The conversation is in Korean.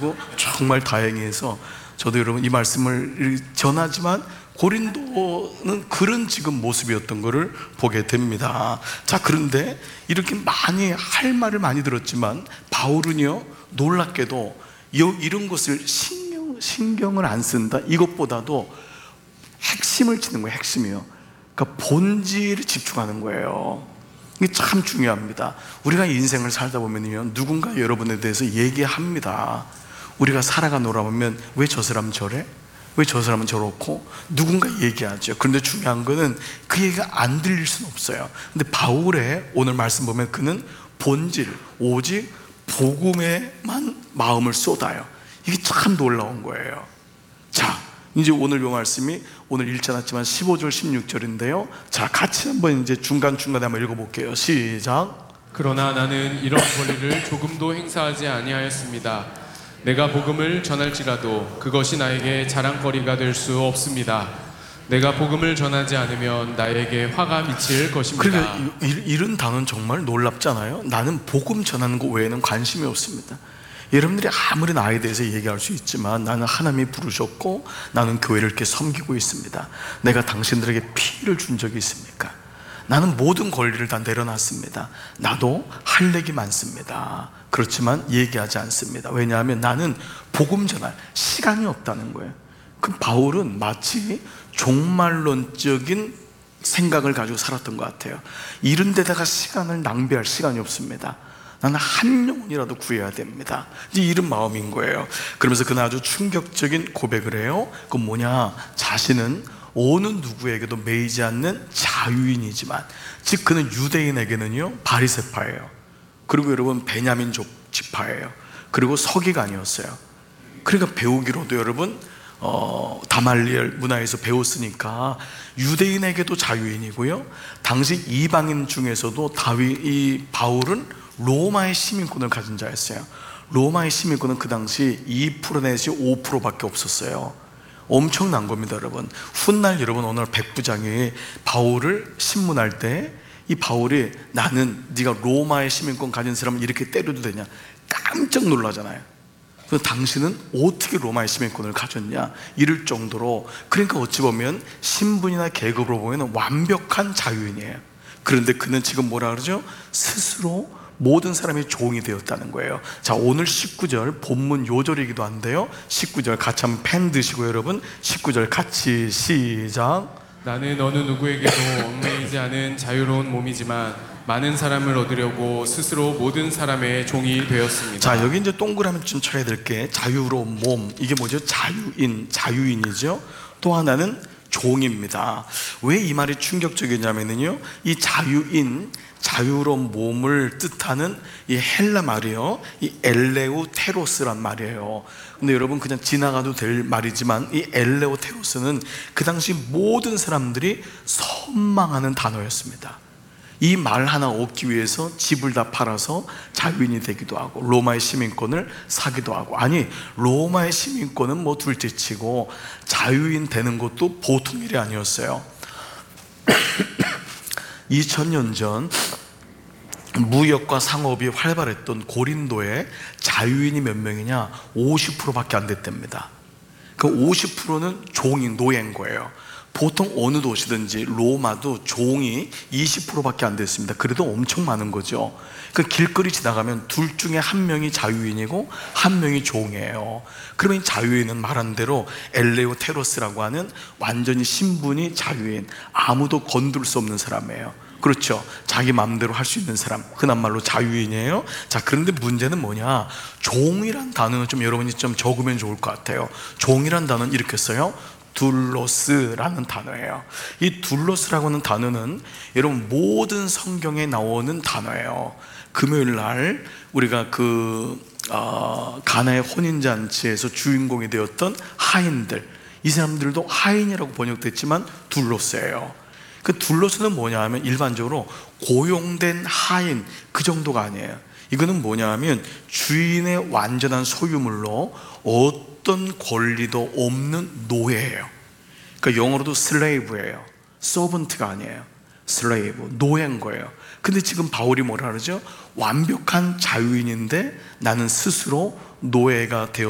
가지고 정말 다행히 해서 저도 여러분 이 말씀을 전하지만 고린도는 그런 지금 모습이었던 것을 보게 됩니다. 자, 그런데 이렇게 많이 할 말을 많이 들었지만 바울은요, 놀랍게도 이런 것을 신경을 안 쓴다, 이것보다도 핵심을 치는 거예요. 핵심이요. 그러니까 본질에 집중하는 거예요. 이게 참 중요합니다. 우리가 인생을 살다 보면요, 누군가 여러분에 대해서 얘기합니다. 우리가 살아가노라 보면 왜 저 사람 저래? 왜 저 사람은 저렇고? 누군가 얘기하죠. 그런데 중요한 거는 그 얘기가 안 들릴 수는 없어요. 근데 바울의 오늘 말씀 보면 그는 본질, 오직 복음에만 마음을 쏟아요. 이게 참 놀라운 거예요. 자, 이제 오늘 이 말씀이 오늘 읽지 않았지만 15절 16절인데요 자, 같이 한번 이제 중간중간에 한번 읽어볼게요. 시작. 그러나 나는 이런 권리를 조금도 행사하지 아니하였습니다. 내가 복음을 전할지라도 그것이 나에게 자랑거리가 될 수 없습니다. 내가 복음을 전하지 않으면 나에게 화가 미칠 것입니다. 그러니까 이런 단어는 정말 놀랍잖아요. 나는 복음 전하는 것 외에는 관심이 없습니다. 여러분들이 아무리 나에 대해서 얘기할 수 있지만 나는 하나님이 부르셨고 나는 교회를 이렇게 섬기고 있습니다. 내가 당신들에게 피를 준 적이 있습니까? 나는 모든 권리를 다 내려놨습니다. 나도 할 얘기 많습니다. 그렇지만 얘기하지 않습니다. 왜냐하면 나는 복음 전할 시간이 없다는 거예요. 그 바울은 마치 종말론적인 생각을 가지고 살았던 것 같아요. 이런 데다가 시간을 낭비할 시간이 없습니다. 나는 한 영혼이라도 구해야 됩니다. 이제 이런 마음인 거예요. 그러면서 그는 아주 충격적인 고백을 해요. 그건 뭐냐? 자신은 어느 누구에게도 매이지 않는 자유인이지만, 즉 그는 유대인에게는요 바리새파예요. 그리고 여러분 베냐민족 지파예요. 그리고 서기관이었어요. 그러니까 배우기로도 여러분 다말리엘 문화에서 배웠으니까 유대인에게도 자유인이고요, 당시 이방인 중에서도 이 바울은 로마의 시민권을 가진 자였어요. 로마의 시민권은 그 당시 2% 내지 5%밖에 없었어요. 엄청난 겁니다, 여러분. 훗날 여러분 오늘 백부장이 바울을 신문할 때 이 바울이 나는 네가 로마의 시민권 가진 사람을 이렇게 때려도 되냐 깜짝 놀라잖아요. 그래서 당신은 어떻게 로마의 시민권을 가졌냐 이럴 정도로, 그러니까 어찌 보면 신분이나 계급으로 보면 완벽한 자유인이에요. 그런데 그는 지금 뭐라 그러죠? 스스로 모든 사람이 종이 되었다는 거예요. 자, 오늘 19절 본문 요절이기도 한데요 19절 같이 한번 펜 드시고 여러분 19절 같이 시작. 나는 어느 누구에게도 얽매이지 않은 자유로운 몸이지만 많은 사람을 얻으려고 스스로 모든 사람의 종이 되었습니다. 자, 여기 이제 동그라미 좀 쳐야 될 게 자유로운 몸, 이게 뭐죠? 자유인이죠. 또 하나는 종입니다. 왜 이 말이 충격적이냐면요, 이 자유로운 몸을 뜻하는 이 헬라 말이요, 이 엘레우테로스란 말이에요. 근데 여러분 그냥 지나가도 될 말이지만 이 엘레우테로스는 그 당시 모든 사람들이 선망하는 단어였습니다. 이 말 하나 얻기 위해서 집을 다 팔아서 자유인이 되기도 하고 로마의 시민권을 사기도 하고, 아니 로마의 시민권은 뭐 둘째치고 자유인 되는 것도 보통 일이 아니었어요. 2000년 전 무역과 상업이 활발했던 고린도에 자유인이 몇 명이냐? 50%밖에 안 됐답니다. 그 50%는 종이 노예인 거예요. 보통 어느 도시든지 로마도 종이 20%밖에 안 됐습니다. 그래도 엄청 많은 거죠. 그 길거리 지나가면 둘 중에 한 명이 자유인이고 한 명이 종이에요. 그러면 자유인은 말한 대로 엘레오테로스라고 하는 완전히 신분이 자유인, 아무도 건들 수 없는 사람이에요. 그렇죠. 자기 마음대로 할 수 있는 사람, 흔한 말로 자유인이에요. 자, 그런데 문제는 뭐냐? 종이란 단어는 좀 여러분이 좀 적으면 좋을 것 같아요. 종이란 단어는 이렇게 써요. 둘로스라는 단어예요. 이 둘로스라고 하는 단어는 여러분 모든 성경에 나오는 단어예요. 금요일 날 우리가 가나의 혼인잔치에서 주인공이 되었던 하인들, 이 사람들도 하인이라고 번역됐지만 둘로스예요. 그 둘로스는 뭐냐 하면 일반적으로 고용된 하인, 그 정도가 아니에요. 이거는 뭐냐 하면 주인의 완전한 소유물로 어떤 권리도 없는 노예예요. 그러니까 영어로도 슬레이브예요. 서번트가 아니에요. 슬레이브, 노예인 거예요. 근데 지금 바울이 뭐라 그러죠? 완벽한 자유인인데 나는 스스로 노예가 되어